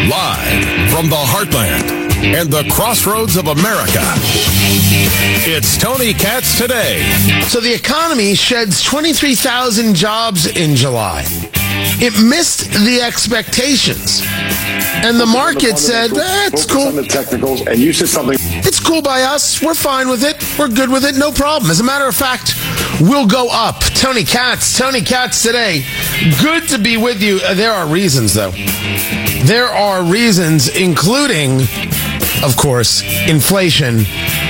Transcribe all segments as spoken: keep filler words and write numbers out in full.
Live from the heartland and the crossroads of America, it's Tony Katz Today. So the economy sheds twenty-three thousand jobs in July. It missed the expectations. And the market said, eh, it's cool. On the technicals, and you said something. It's cool by us. We're fine with it. We're good with it. No problem. As a matter of fact, we'll go up. Tony Katz, Tony Katz Today. Good to be with you. There are reasons, though. There are reasons, including, of course, inflation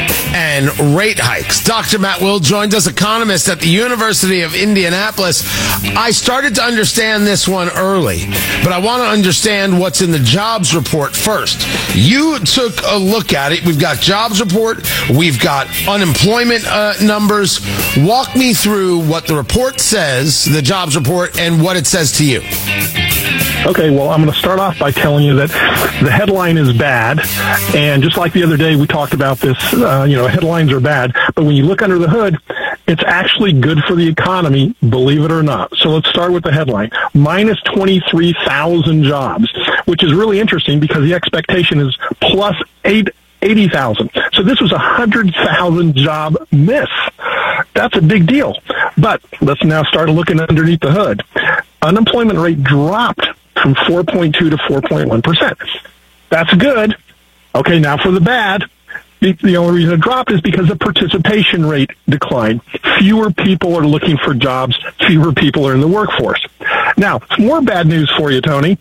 and rate hikes. Doctor Matt Will joins us, economist at the University of Indianapolis. I started to understand this one early, but I want to understand what's in the jobs report first. You took a look at it. We've got jobs report. We've got unemployment uh, numbers. Walk me through what the report says, the jobs report, and what it says to you. Okay, well, I'm going to start off by telling you that the headline is bad, and just like the other day we talked about this, uh, you know, headlines are bad, but when you look under the hood, it's actually good for the economy, believe it or not. So let's start with the headline. Minus twenty-three thousand jobs, which is really interesting because the expectation is plus eighty thousand. So this was a one hundred thousand job miss. That's a big deal. But let's now start looking underneath the hood. Unemployment rate dropped from four point two to four point one percent. That's good. Okay, now for the bad. The, the only reason it dropped is because the participation rate declined. Fewer people are looking for jobs. Fewer people are in the workforce. Now, more bad news for you, Tony.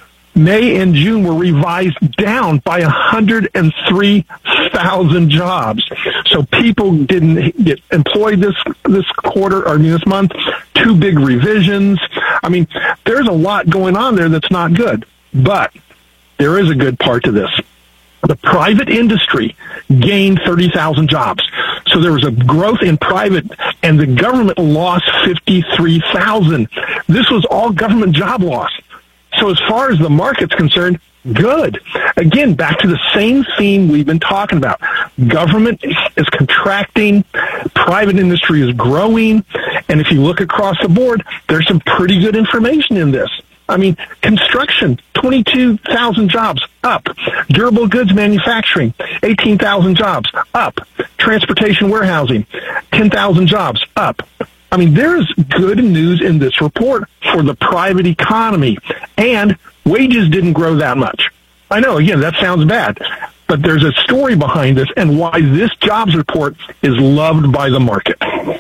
May and June were revised down by one hundred three thousand jobs. So people didn't get employed this this quarter, or I mean this month. Two big revisions. I mean, there's a lot going on there that's not good. But there is a good part to this. The private industry gained thirty thousand jobs. So there was a growth in private, and the government lost fifty-three thousand. This was all government job loss. So as far as the market's concerned, good. Again, back to the same theme we've been talking about. Government is contracting, private industry is growing, and if you look across the board, there's some pretty good information in this. I mean, construction, twenty-two thousand jobs, up. Durable goods manufacturing, eighteen thousand jobs, up. Transportation warehousing, ten thousand jobs, up. I mean, there's good news in this report for the private economy, and wages didn't grow that much. I know, again, that sounds bad, but there's a story behind this and why this jobs report is loved by the market.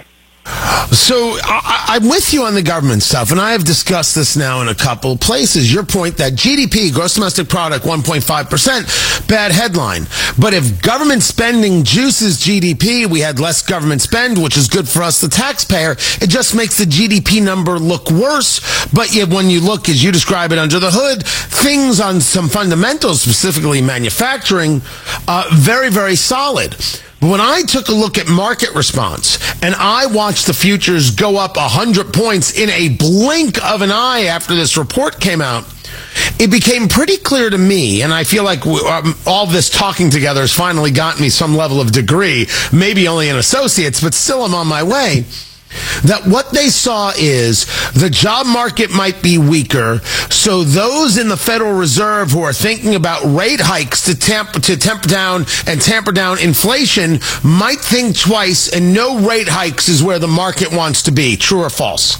So I, I'm with you on the government stuff, and I have discussed this now in a couple of places. Your point that G D P, gross domestic product, one point five percent, bad headline. But if government spending juices G D P, we had less government spend, which is good for us, the taxpayer. It just makes the G D P number look worse. But yet when you look, as you describe it, under the hood, things on some fundamentals, specifically manufacturing, uh, very, very solid. When I took a look at market response and I watched the futures go up one hundred points in a blink of an eye after this report came out, it became pretty clear to me, and I feel like we, um, all this talking together has finally gotten me some level of degree, maybe only an associate's, but still I'm on my way, that what they saw is the job market might be weaker, so those in the Federal Reserve who are thinking about rate hikes to tamp to temper down and tamper down inflation might think twice, and no rate hikes is where the market wants to be. True or false?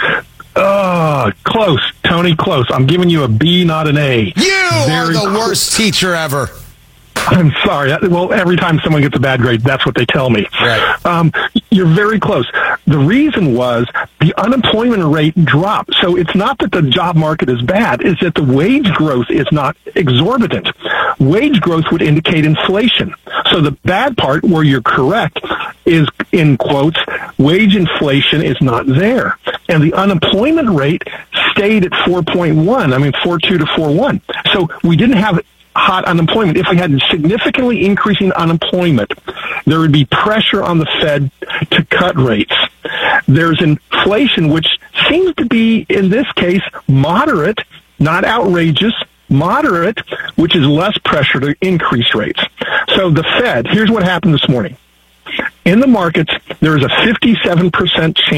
Uh, close, Tony, close. I'm giving you a B, not an A. You Very are the close. worst teacher ever. I'm sorry. Well, every time someone gets a bad grade, that's what they tell me. Right. Um, you're very close. The reason was the unemployment rate dropped. So it's not that the job market is bad. It's that the wage growth is not exorbitant. Wage growth would indicate inflation. So the bad part, where you're correct, is, in quotes, wage inflation is not there. And the unemployment rate stayed at four point one. I mean, four point two to four point one. So we didn't have hot unemployment. If we had significantly increasing unemployment, there would be pressure on the Fed to cut rates. There's inflation, which seems to be, in this case, moderate, not outrageous, moderate, which is less pressure to increase rates. So the Fed, here's what happened this morning. In the markets, there is a fifty-seven percent chance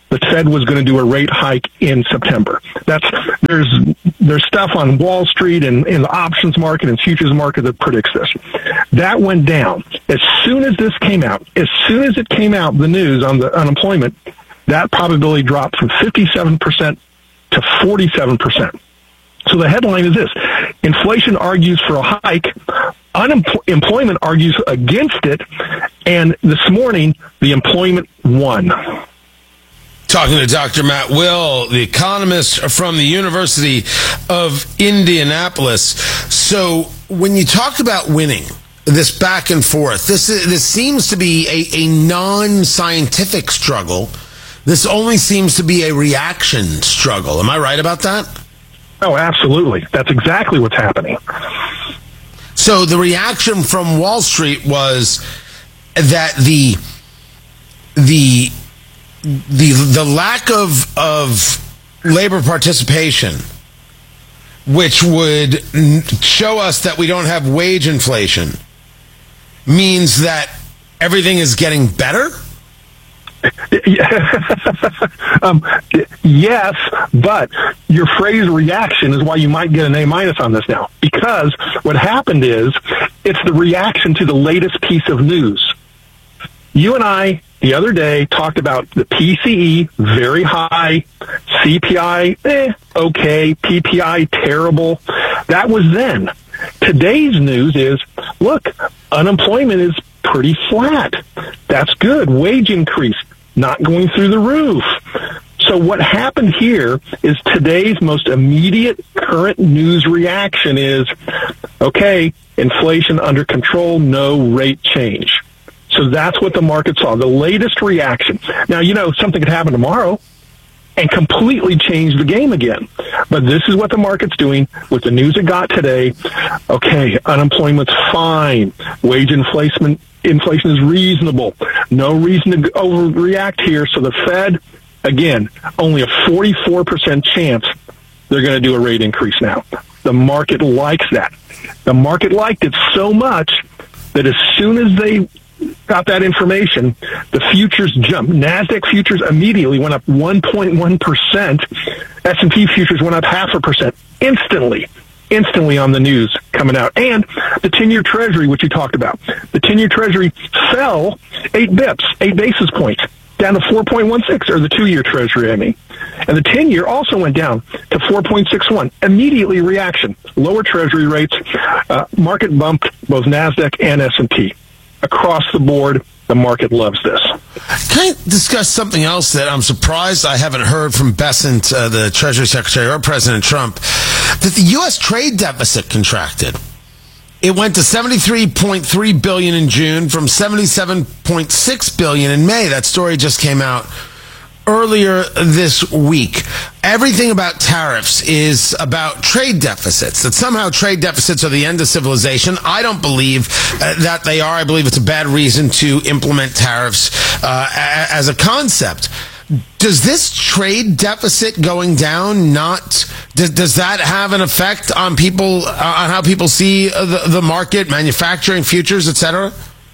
the Fed was going to do a rate hike in September. That's there's there's stuff on Wall Street and in the options market and futures market that predicts this. That went down as soon as this came out. As soon as it came out, the news on the unemployment, that probability dropped from fifty-seven percent to forty-seven percent. So the headline is this: inflation argues for a hike, unemployment argues against it, and this morning the employment won. Talking to Doctor Matt Will, the economist from the University of Indianapolis. So when you talk about winning, this back and forth, this is, this seems to be a, a non-scientific struggle. This only seems to be a reaction struggle. Am I right about that? Oh, absolutely. That's exactly what's happening. So the reaction from Wall Street was that the the the the lack of of labor participation, which would show us that we don't have wage inflation, means that everything is getting better? um, yes, but your phrase reaction is why you might get an A minus on this now. Because what happened is it's the reaction to the latest piece of news. You and I, the other day, talked about the P C E, very high, C P I, eh, okay, P P I, terrible. That was then. Today's news is, look, unemployment is pretty flat. That's good. Wage increase, not going through the roof. So what happened here is today's most immediate current news reaction is, okay, inflation under control, no rate change. So that's what the market saw, the latest reaction. Now, you know, something could happen tomorrow and completely change the game again. But this is what the market's doing with the news it got today. Okay, unemployment's fine. Wage inflation inflation is reasonable. No reason to overreact here. So the Fed, again, only a forty-four percent chance they're going to do a rate increase now. The market likes that. The market liked it so much that as soon as they got that information, the futures jumped. NASDAQ futures immediately went up one point one percent. S and P futures went up half a percent instantly. Instantly on the news coming out. And the ten-year Treasury, which you talked about, the ten-year Treasury fell eight bips, eight basis points, down to four point one six, or the two-year Treasury, I mean. And the ten-year also went down to four point six one. Immediately reaction. Lower Treasury rates. Uh, market bumped both NASDAQ and S and P. Across the board, the market loves this. Can I discuss something else that I'm surprised I haven't heard from Bessent, uh, the Treasury Secretary, or President Trump, that the U S trade deficit contracted. It went to seventy-three point three billion dollars in June from seventy-seven point six billion dollars in May. That story just came out earlier this week. Everything about tariffs is about trade deficits, that somehow trade deficits are the end of civilization. I don't believe uh, that they are. I believe it's a bad reason to implement tariffs uh, a- as a concept. Does this trade deficit going down not, does, does that have an effect on people, uh, on how people see uh, the, the market, manufacturing, futures, et cetera?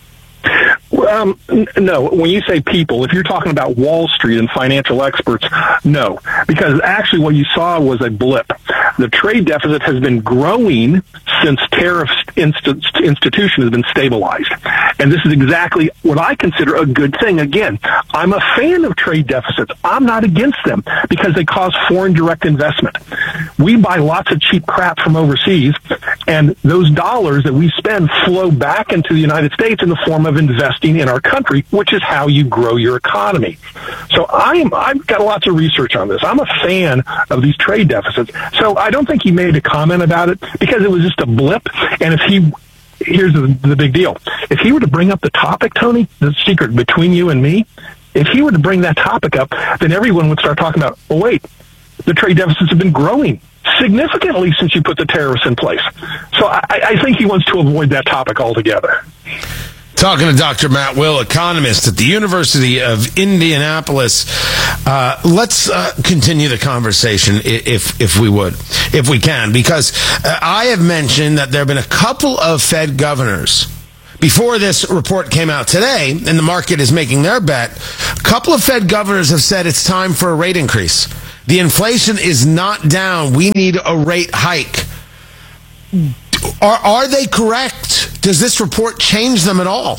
Um, n- no, when you say people, if you're talking about Wall Street and financial experts, no. Because actually what you saw was a blip. The trade deficit has been growing since tariff inst- institution has been stabilized. And this is exactly what I consider a good thing. Again, I'm a fan of trade deficits. I'm not against them because they cause foreign direct investment. We buy lots of cheap crap from overseas, and those dollars that we spend flow back into the United States in the form of investing in our country, which is how you grow your economy. So I'm, I've got lots of research on this. I'm a fan of these trade deficits. So I don't think he made a comment about it because it was just a blip. And if he, here's the, the big deal. If he were to bring up the topic, Tony, the secret between you and me, if he were to bring that topic up, then everyone would start talking about, oh, wait, the trade deficits have been growing significantly since you put the tariffs in place. So I, I think he wants to avoid that topic altogether. Talking to Doctor Matt Will, economist at the University of Indianapolis. Uh, let's uh, continue the conversation, if if we would, if we can, because uh, I have mentioned that there have been a couple of Fed governors, before this report came out today, and the market is making their bet, a couple of Fed governors have said it's time for a rate increase. The inflation is not down. We need a rate hike. Are, are they correct? Does this report change them at all?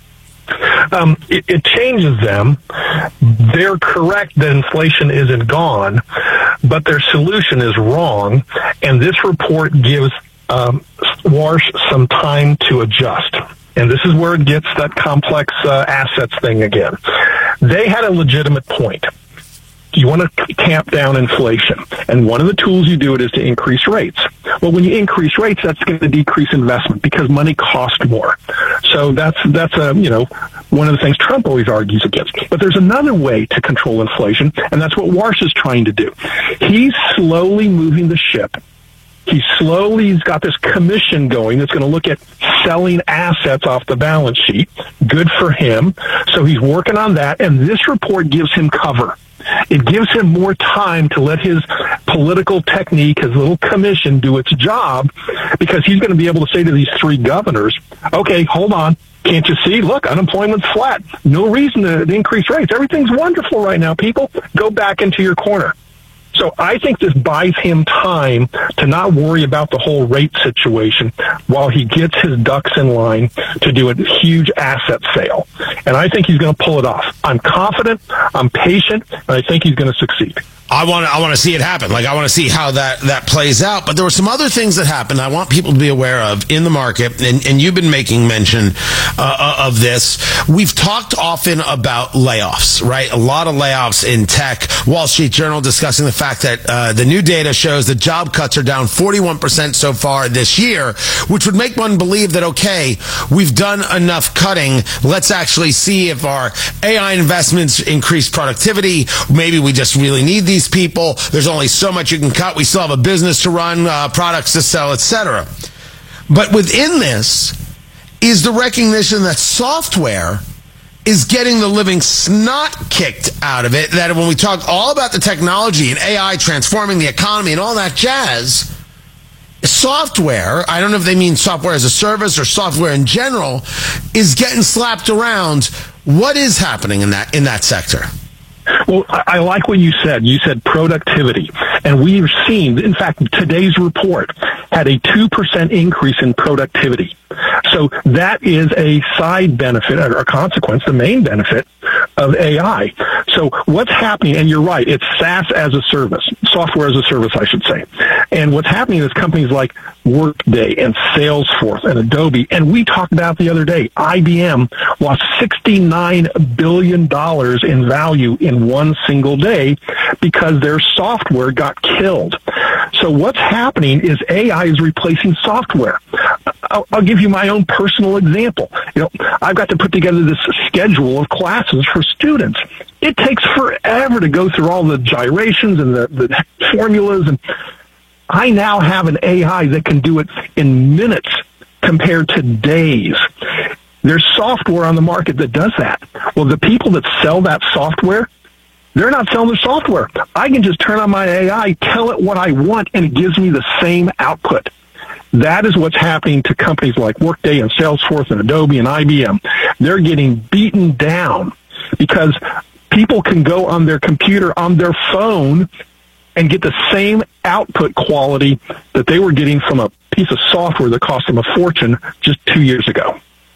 Um, it, it changes them. They're correct that inflation isn't gone, but their solution is wrong, and this report gives um, Warsh some time to adjust. And this is where it gets that complex uh, assets thing again. They had a legitimate point. You want to tamp down inflation, and one of the tools you do it is to increase rates. Well, when you increase rates, that's going to decrease investment because money costs more. So that's that's a you know one of the things Trump always argues against. But there's another way to control inflation, and that's what Warsh is trying to do. He's slowly moving the ship. He slowly has got this commission going that's going to look at selling assets off the balance sheet. Good for him. So he's working on that, and this report gives him cover. It gives him more time to let his political technique, his little commission, do its job, because he's going to be able to say to these three governors, okay, hold on. Can't you see? Look, unemployment's flat. No reason to increase rates. Everything's wonderful right now, people. Go back into your corner. So I think this buys him time to not worry about the whole rate situation while he gets his ducks in line to do a huge asset sale. And I think he's going to pull it off. I'm confident, I'm patient, and I think he's going to succeed. I want to I want to see it happen. Like, I want to see how that, that plays out. But there were some other things that happened I want people to be aware of in the market, and, and you've been making mention uh, of this. We've talked often about layoffs, right? A lot of layoffs in tech. Wall Street Journal discussing the fact that uh, the new data shows that job cuts are down forty-one percent so far this year, which would make one believe that, okay, we've done enough cutting. Let's actually see if our A I investments increase productivity. Maybe we just really need these people. There's only so much you can cut. We still have a business to run, uh, products to sell, et cetera. But within this is the recognition that software is getting the living snot kicked out of it. That when we talk all about the technology and A I transforming the economy and all that jazz, software, I don't know if they mean software as a service or software in general, is getting slapped around. What is happening in that in that sector? Well, I like what you said. You said productivity. And we've seen, in fact, today's report had a two percent increase in productivity. So that is a side benefit or a consequence, the main benefit of A I. So what's happening, and you're right, it's SaaS as a service, software as a service, I should say. And what's happening is companies like Workday and Salesforce and Adobe, and we talked about the other day, I B M lost sixty-nine billion dollars in value in one single day because their software got killed. So what's happening is A I is replacing software. I'll, I'll give you my own personal example. You know, I've got to put together this schedule of classes for students. It takes forever to go through all the gyrations and the, the formulas, and I now have an A I that can do it in minutes compared to days. There's software on the market that does that. Well, the people that sell that software, they're not selling the software. I can just turn on my A I, tell it what I want, and it gives me the same output. That is what's happening to companies like Workday and Salesforce and Adobe and I B M. They're getting beaten down because people can go on their computer, on their phone, and get the same output quality that they were getting from a piece of software that cost them a fortune just two years ago.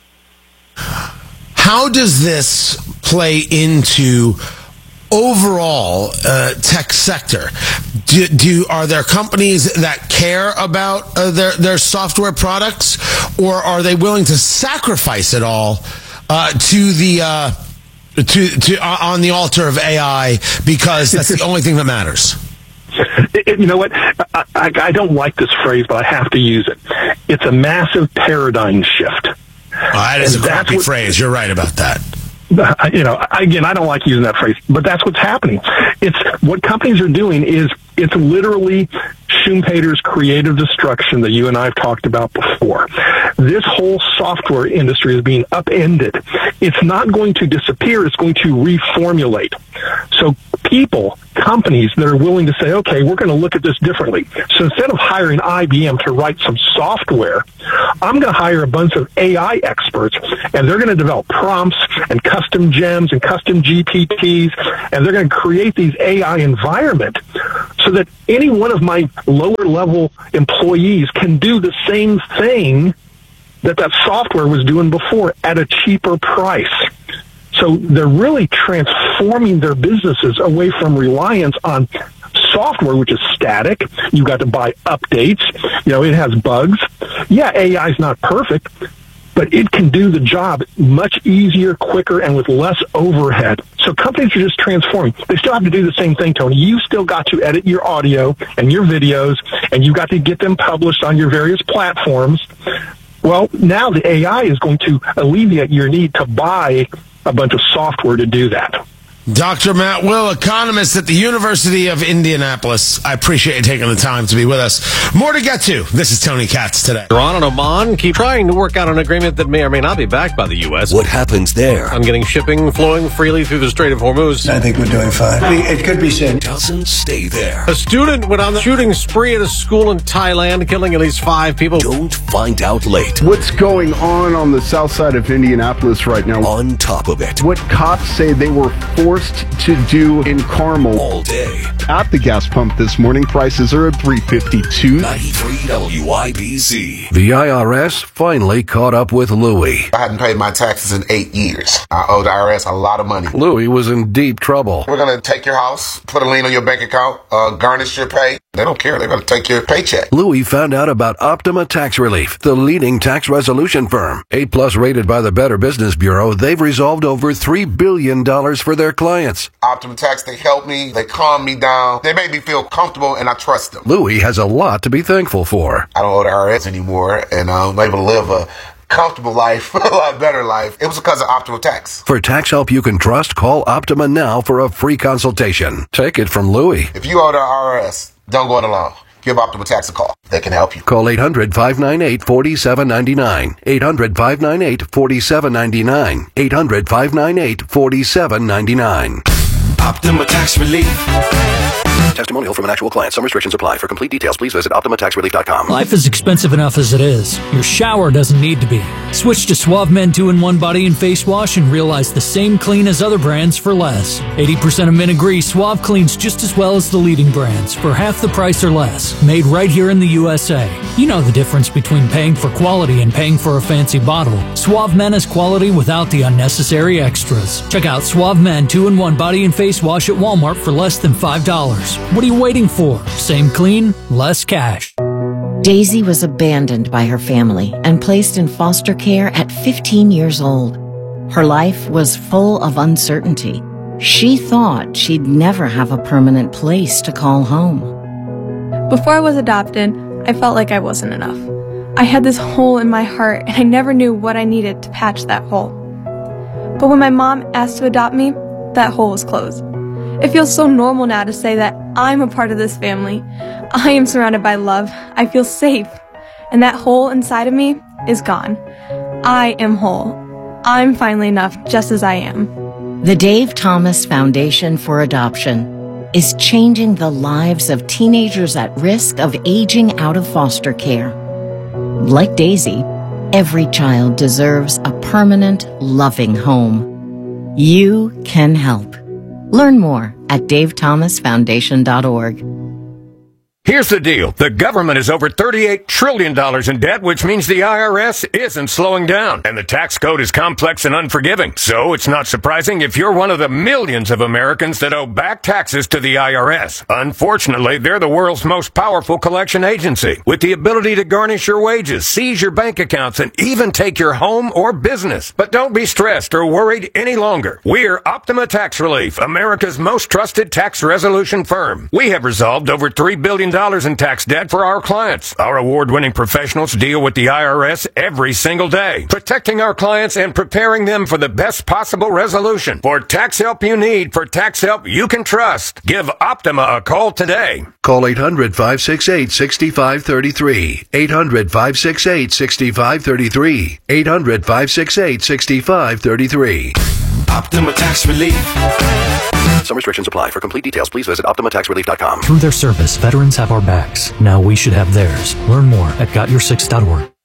How does this play into overall uh, tech sector? Do, do are there companies that care about uh, their their software products, or are they willing to sacrifice it all uh, to the uh, to to uh, on the altar of A I because that's the only thing that matters? It, you know what? I, I, I don't like this phrase, but I have to use it. It's a massive paradigm shift. Oh, that is and a crappy what, phrase. You're right about that. You know, again, I don't like using that phrase, but that's what's happening. It's what companies are doing is it's literally Schumpeter's creative destruction that you and I have talked about before. This whole software industry is being upended. It's not going to disappear. It's going to reformulate. So people, companies that are willing to say, okay, we're going to look at this differently. So instead of hiring I B M to write some software, I'm going to hire a bunch of A I experts, and they're going to develop prompts and custom gems and custom G P Ts, and they're going to create these A I environment so that any one of my lower level employees can do the same thing that that software was doing before at a cheaper price. So they're really transforming their businesses away from reliance on software, which is static. You've got to buy updates. You know, it has bugs. Yeah, A I is not perfect, but it can do the job much easier, quicker, and with less overhead. So companies are just transforming. They still have to do the same thing, Tony. You still got to edit your audio and your videos, and you've got to get them published on your various platforms. Well, now the A I is going to alleviate your need to buy a bunch of software to do that. Doctor Matt Will, economist at the University of Indianapolis. I appreciate you taking the time to be with us. More to get to. This is Tony Katz Today. Iran and Oman keep trying to work out an agreement that may or may not be backed by the U S. What happens there? I'm getting shipping flowing freely through the Strait of Hormuz. I think we're doing fine. It could be soon. Doesn't stay there. A student went on the shooting spree at a school in Thailand, killing at least five people. Don't find out late. What's going on on the south side of Indianapolis right now? On top of it. What cops say they were forced to do in Carmel all day. At the gas pump this morning, prices are at three fifty-two. ninety-three W I B Z. The I R S finally caught up with Louie. I hadn't paid my taxes in eight years. I owed the I R S a lot of money. Louie was in deep trouble. We're going to take your house, put a lien on your bank account, uh, garnish your pay. They don't care. They're going to take your paycheck. Louie found out about Optima Tax Relief, the leading tax resolution firm. A plus rated by the Better Business Bureau, they've resolved over three billion dollars for their clients. Optima Tax, they help me. They calm me down. They make me feel comfortable, and I trust them. Louie has a lot to be thankful for. I don't owe the I R S anymore, and I'm able to live a comfortable life, a lot better life. It was because of Optima Tax. For tax help you can trust, call Optima now for a free consultation. Take it from Louie. If you owe the I R S, don't go it alone. Give Optima Tax a call. They can help you. Call eight hundred, five nine eight, four seven nine nine. eight hundred, five nine eight, four seven nine nine. eight hundred, five nine eight, four seven nine nine. Optima Tax Relief. Testimonial from an actual client. Some restrictions apply. For complete details, please visit Optima Tax Relief dot com. Life is expensive enough as it is. Your shower doesn't need to be. Switch to Suave Men two in one Body and Face Wash and realize the same clean as other brands for less. eighty percent of men agree Suave cleans just as well as the leading brands for half the price or less. Made right here in the U S A. You know the difference between paying for quality and paying for a fancy bottle. Suave Men is quality without the unnecessary extras. Check out Suave Men two in one Body and Face Wash at Walmart for less than five dollars. What are you waiting for? Same clean, less cash. Daisy was abandoned by her family and placed in foster care at fifteen years old. Her life was full of uncertainty. She thought she'd never have a permanent place to call home. Before I was adopted, I felt like I wasn't enough. I had this hole in my heart and I never knew what I needed to patch that hole. But when my mom asked to adopt me, that hole was closed. It feels so normal now to say that I'm a part of this family. I am surrounded by love. I feel safe. And that hole inside of me is gone. I am whole. I'm finally enough just as I am. The Dave Thomas Foundation for Adoption is changing the lives of teenagers at risk of aging out of foster care. Like Daisy, every child deserves a permanent, loving home. You can help. Learn more at dave thomas foundation dot org. Here's the deal. The government is over thirty-eight trillion dollars in debt, which means the I R S isn't slowing down. And the tax code is complex and unforgiving. So it's not surprising if you're one of the millions of Americans that owe back taxes to the I R S. Unfortunately, they're the world's most powerful collection agency, with the ability to garnish your wages, seize your bank accounts, and even take your home or business. But don't be stressed or worried any longer. We're Optima Tax Relief, America's most trusted tax resolution firm. We have resolved over three billion dollars in tax debt for our clients. Our award-winning professionals deal with the I R S every single day, protecting our clients and preparing them for the best possible resolution. For tax help you need, for tax help you can trust, give Optima a call today. Call eight hundred, five six eight, six five three three. eight hundred, five six eight, six five three three. eight hundred, five six eight, six five three three. Optima Tax Relief. Some restrictions apply. For complete details, please visit Optima Tax Relief dot com. Through their service, veterans have our backs. Now we should have theirs. Learn more at got your six dot org.